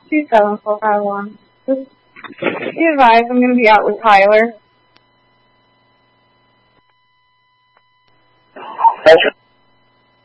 27451. Be advised, I'm going to be out with Tyler.